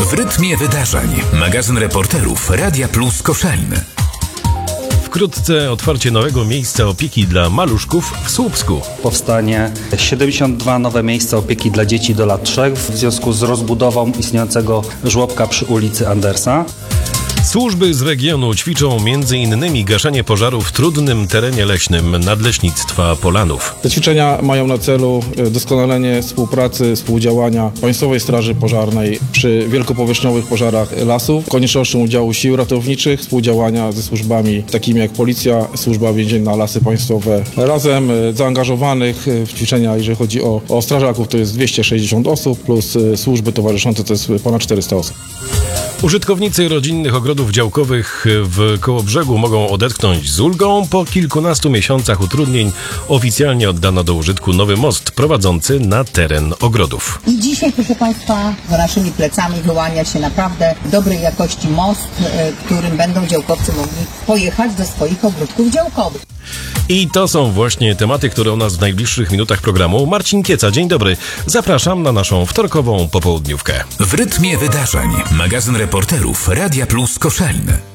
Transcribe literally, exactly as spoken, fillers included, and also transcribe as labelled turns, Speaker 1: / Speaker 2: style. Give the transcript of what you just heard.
Speaker 1: W rytmie wydarzeń. Magazyn reporterów Radia Plus Koszalin.
Speaker 2: Wkrótce otwarcie nowego miejsca opieki dla maluszków w Słupsku.
Speaker 3: Powstanie siedemdziesiąt dwa nowe miejsca opieki dla dzieci do lat trzech w związku z rozbudową istniejącego żłobka przy ulicy Andersa.
Speaker 2: Służby z regionu ćwiczą między innymi gaszenie pożaru w trudnym terenie leśnym Nadleśnictwa Polanów.
Speaker 4: Te ćwiczenia mają na celu doskonalenie współpracy, współdziałania Państwowej Straży Pożarnej przy wielkopowierzchniowych pożarach lasów, koniecznością udziału sił ratowniczych, współdziałania ze służbami takimi jak Policja, Służba Więzienna, Lasy Państwowe. Razem zaangażowanych w ćwiczenia, jeżeli chodzi o, o strażaków, to jest dwieście sześćdziesiąt osób, plus służby towarzyszące to jest ponad czterysta osób.
Speaker 2: Użytkownicy rodzinnych ogrodów działkowych w Kołobrzegu mogą odetchnąć z ulgą. Po kilkunastu miesiącach utrudnień oficjalnie oddano do użytku nowy most prowadzący na teren ogrodów.
Speaker 5: I dzisiaj, proszę Państwa, za naszymi plecami wyłania się naprawdę dobrej jakości most, którym będą działkowcy mogli pojechać do swoich ogródków działkowych.
Speaker 2: I to są właśnie tematy, które u nas w najbliższych minutach programu. Marcin Kieca, dzień dobry. Zapraszam na naszą wtorkową popołudniówkę.
Speaker 1: W rytmie wydarzeń. Magazyn reporterów Radia Plus Koszalin.